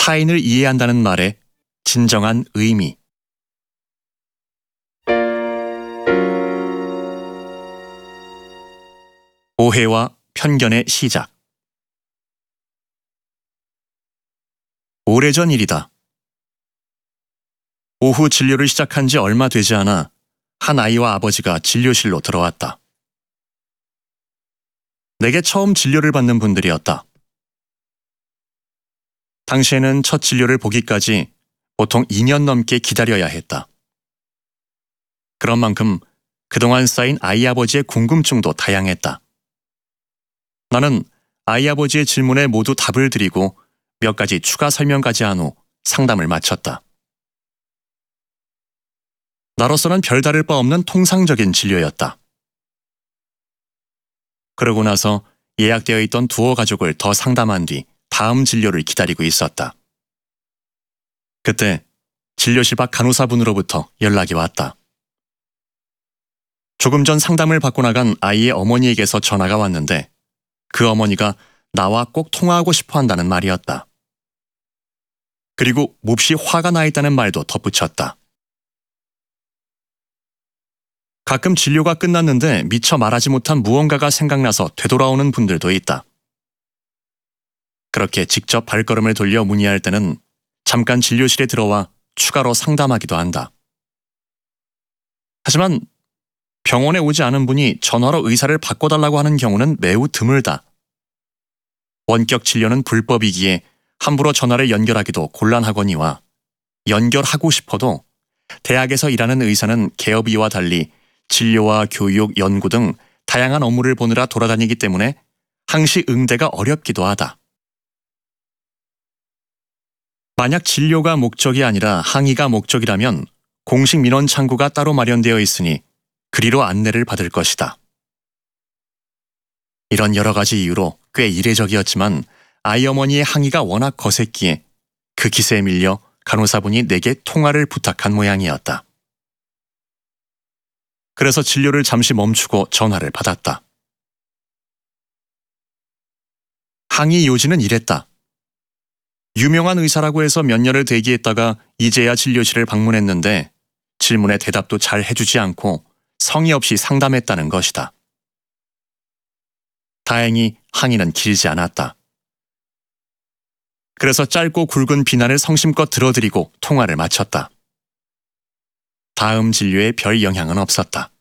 타인을 이해한다는 말의 진정한 의미. 오해와 편견의 시작. 오래전 일이다. 오후 진료를 시작한 지 얼마 되지 않아 한 아이와 아버지가 진료실로 들어왔다. 내게 처음 진료를 받는 분들이었다. 당시에는 첫 진료를 보기까지 보통 2년 넘게 기다려야 했다. 그런 만큼 그동안 쌓인 아이 아버지의 궁금증도 다양했다. 나는 아이 아버지의 질문에 모두 답을 드리고 몇 가지 추가 설명까지 한 후 상담을 마쳤다. 나로서는 별다를 바 없는 통상적인 진료였다. 그러고 나서 예약되어 있던 두어 가족을 더 상담한 뒤 다음 진료를 기다리고 있었다. 그때 진료실 밖 간호사분으로부터 연락이 왔다. 조금 전 상담을 받고 나간 아이의 어머니에게서 전화가 왔는데 그 어머니가 나와 꼭 통화하고 싶어 한다는 말이었다. 그리고 몹시 화가 나 있다는 말도 덧붙였다. 가끔 진료가 끝났는데 미처 말하지 못한 무언가가 생각나서 되돌아오는 분들도 있다. 그렇게 직접 발걸음을 돌려 문의할 때는 잠깐 진료실에 들어와 추가로 상담하기도 한다. 하지만 병원에 오지 않은 분이 전화로 의사를 바꿔달라고 하는 경우는 매우 드물다. 원격 진료는 불법이기에 함부로 전화를 연결하기도 곤란하거니와 연결하고 싶어도 대학에서 일하는 의사는 개업이와 달리 진료와 교육, 연구 등 다양한 업무를 보느라 돌아다니기 때문에 항시 응대가 어렵기도 하다. 만약 진료가 목적이 아니라 항의가 목적이라면 공식 민원 창구가 따로 마련되어 있으니 그리로 안내를 받을 것이다. 이런 여러 가지 이유로 꽤 이례적이었지만 아이 어머니의 항의가 워낙 거셌기에 그 기세에 밀려 간호사분이 내게 통화를 부탁한 모양이었다. 그래서 진료를 잠시 멈추고 전화를 받았다. 항의 요지는 이랬다. 유명한 의사라고 해서 몇 년을 대기했다가 이제야 진료실을 방문했는데 질문에 대답도 잘 해주지 않고 성의 없이 상담했다는 것이다. 다행히 항의는 길지 않았다. 그래서 짧고 굵은 비난을 성심껏 들어드리고 통화를 마쳤다. 다음 진료에 별 영향은 없었다.